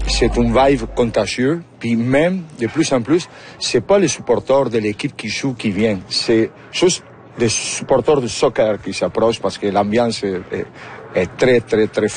c'est une vibe contagieuse. Puis même, de plus en plus, c'est pas les supporters de l'équipe qui jouent qui viennent. C'est juste des supporters de soccer qui s'approchent parce que l'ambiance est très, très, très